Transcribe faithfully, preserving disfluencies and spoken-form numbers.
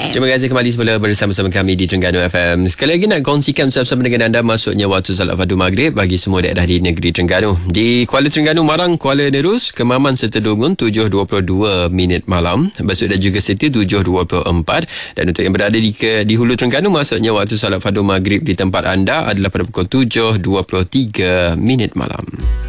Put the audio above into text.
Terima kasih kembali semula bersama-sama kami di Terengganu F M. Sekali lagi nak kongsikan bersama dengan anda masuknya waktu salat fardu maghrib bagi semua daerah di negeri Terengganu. Di Kuala Terengganu, Marang, Kuala Nerus, Kemaman serta Dungun tujuh dua puluh dua minit malam. Besut dan juga Siti tujuh dua puluh empat. Dan untuk yang berada di ke, di Hulu Terengganu, masuknya waktu salat fardu maghrib di tempat anda adalah pada pukul tujuh dua puluh tiga minit malam.